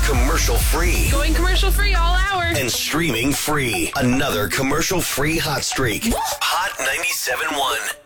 commercial free. Going commercial free all hour. And streaming free. Another commercial free hot streak. Hot 97.1.